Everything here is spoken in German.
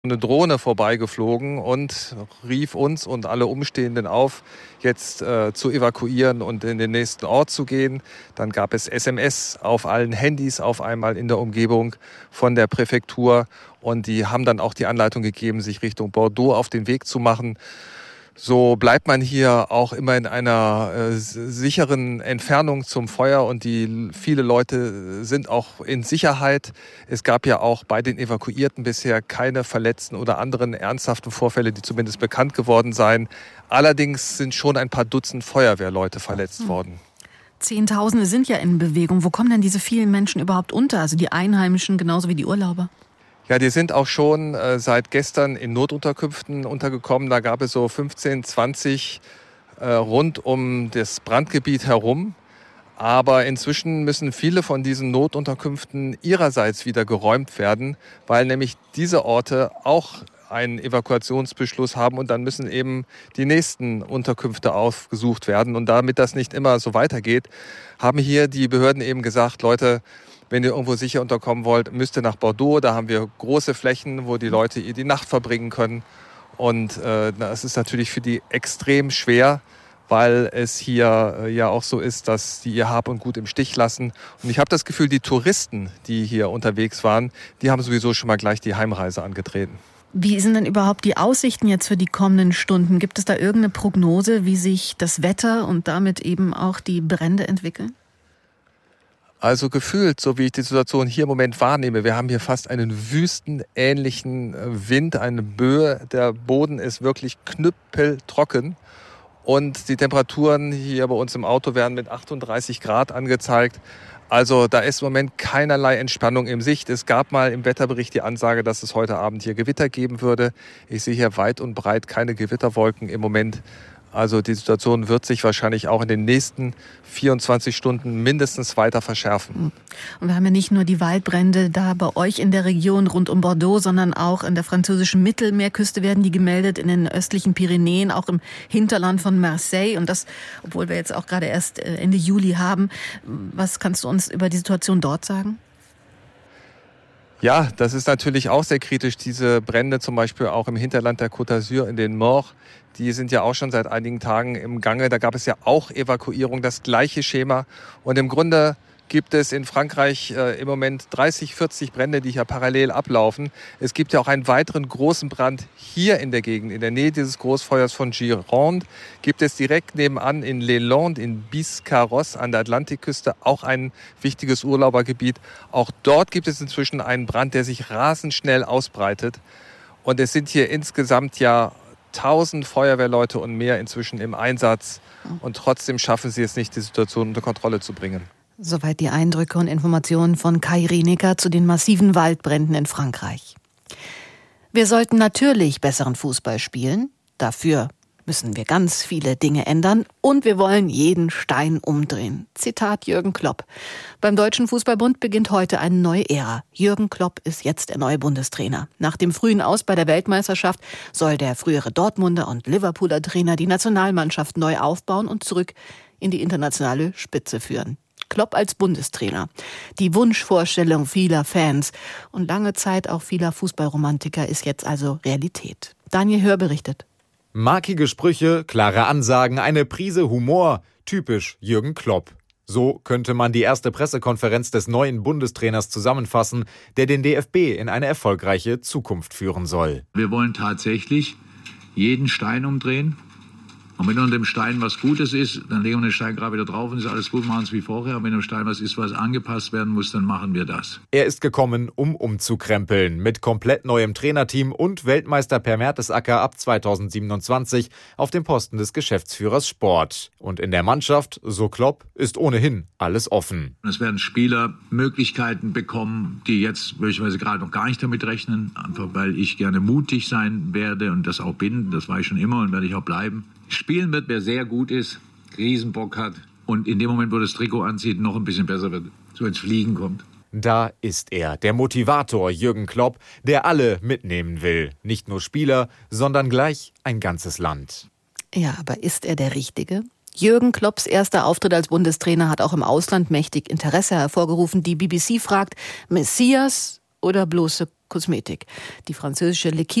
eine Drohne vorbeigeflogen und rief uns und alle Umstehenden auf, jetzt zu evakuieren und in den nächsten Ort zu gehen. Dann gab es SMS auf allen Handys auf einmal in der Umgebung von der Präfektur und die haben dann auch die Anleitung gegeben, sich Richtung Bordeaux auf den Weg zu machen. So bleibt man hier auch immer in einer sicheren Entfernung zum Feuer und viele Leute sind auch in Sicherheit. Es gab ja auch bei den Evakuierten bisher keine Verletzten oder anderen ernsthaften Vorfälle, die zumindest bekannt geworden seien. Allerdings sind schon ein paar Dutzend Feuerwehrleute verletzt worden. Zehntausende sind ja in Bewegung. Wo kommen denn diese vielen Menschen überhaupt unter? Also die Einheimischen genauso wie die Urlauber? Ja, die sind auch schon seit gestern in Notunterkünften untergekommen. Da gab es so 15, 20 rund um das Brandgebiet herum. Aber inzwischen müssen viele von diesen Notunterkünften ihrerseits wieder geräumt werden, weil nämlich diese Orte auch einen Evakuationsbeschluss haben und dann müssen eben die nächsten Unterkünfte aufgesucht werden. Und damit das nicht immer so weitergeht, haben hier die Behörden eben gesagt, Leute, wenn ihr irgendwo sicher unterkommen wollt, müsst ihr nach Bordeaux. Da haben wir große Flächen, wo die Leute die Nacht verbringen können. Und das ist natürlich für die extrem schwer, weil es hier ja auch so ist, dass die ihr Hab und Gut im Stich lassen. Und ich habe das Gefühl, die Touristen, die hier unterwegs waren, die haben sowieso schon mal gleich die Heimreise angetreten. Wie sind denn überhaupt die Aussichten jetzt für die kommenden Stunden? Gibt es da irgendeine Prognose, wie sich das Wetter und damit eben auch die Brände entwickeln? Also gefühlt, so wie ich die Situation hier im Moment wahrnehme, wir haben hier fast einen wüstenähnlichen Wind, eine Böe. Der Boden ist wirklich knüppeltrocken und die Temperaturen hier bei uns im Auto werden mit 38 Grad angezeigt. Also da ist im Moment keinerlei Entspannung in Sicht. Es gab mal im Wetterbericht die Ansage, dass es heute Abend hier Gewitter geben würde. Ich sehe hier weit und breit keine Gewitterwolken im Moment. Also die Situation wird sich wahrscheinlich auch in den nächsten 24 Stunden mindestens weiter verschärfen. Und wir haben ja nicht nur die Waldbrände da bei euch in der Region rund um Bordeaux, sondern auch in der französischen Mittelmeerküste werden die gemeldet, in den östlichen Pyrenäen, auch im Hinterland von Marseille. Und das, obwohl wir jetzt auch gerade erst Ende Juli haben. Was kannst du uns über die Situation dort sagen? Ja, das ist natürlich auch sehr kritisch. Diese Brände zum Beispiel auch im Hinterland der Côte d'Azur in den Morts, die sind ja auch schon seit einigen Tagen im Gange. Da gab es ja auch Evakuierung, das gleiche Schema. Und im Grunde gibt es in Frankreich im Moment 30, 40 Brände, die hier parallel ablaufen. Es gibt ja auch einen weiteren großen Brand hier in der Gegend. In der Nähe dieses Großfeuers von Gironde gibt es direkt nebenan in Les Landes, in Biscarrosse an der Atlantikküste, auch ein wichtiges Urlaubergebiet. Auch dort gibt es inzwischen einen Brand, der sich rasend schnell ausbreitet. Und es sind hier insgesamt ja 1000 Feuerwehrleute und mehr inzwischen im Einsatz. Und trotzdem schaffen sie es nicht, die Situation unter Kontrolle zu bringen. Soweit die Eindrücke und Informationen von Kai Rienecker zu den massiven Waldbränden in Frankreich. Wir sollten natürlich besseren Fußball spielen. Dafür müssen wir ganz viele Dinge ändern und wir wollen jeden Stein umdrehen. Zitat Jürgen Klopp. Beim Deutschen Fußballbund beginnt heute eine neue Ära. Jürgen Klopp ist jetzt der neue Bundestrainer. Nach dem frühen Aus bei der Weltmeisterschaft soll der frühere Dortmunder und Liverpooler Trainer die Nationalmannschaft neu aufbauen und zurück in die internationale Spitze führen. Klopp als Bundestrainer. Die Wunschvorstellung vieler Fans und lange Zeit auch vieler Fußballromantiker ist jetzt also Realität. Daniel Hör berichtet. Markige Sprüche, klare Ansagen, eine Prise Humor. Typisch Jürgen Klopp. So könnte man die erste Pressekonferenz des neuen Bundestrainers zusammenfassen, der den DFB in eine erfolgreiche Zukunft führen soll. Wir wollen tatsächlich jeden Stein umdrehen. Und wenn unter dem Stein was Gutes ist, dann legen wir den Stein gerade wieder drauf und ist alles gut, machen es wie vorher. Und wenn im Stein was ist, was angepasst werden muss, dann machen wir das. Er ist gekommen, um umzukrempeln. Mit komplett neuem Trainerteam und Weltmeister Per Mertesacker ab 2027 auf dem Posten des Geschäftsführers Sport. Und in der Mannschaft, so Klopp, ist ohnehin alles offen. Es werden Spieler Möglichkeiten bekommen, die jetzt möglicherweise gerade noch gar nicht damit rechnen. Einfach weil ich gerne mutig sein werde und das auch bin. Das war ich schon immer und werde ich auch bleiben. Spielen wird, wer sehr gut ist, Riesenbock hat und in dem Moment, wo das Trikot anzieht, noch ein bisschen besser wird, so ins Fliegen kommt. Da ist er, der Motivator Jürgen Klopp, der alle mitnehmen will. Nicht nur Spieler, sondern gleich ein ganzes Land. Ja, aber ist er der Richtige? Jürgen Klopps erster Auftritt als Bundestrainer hat auch im Ausland mächtig Interesse hervorgerufen. Die BBC fragt, Messias oder bloße Kosmetik. Die französische L'Équipe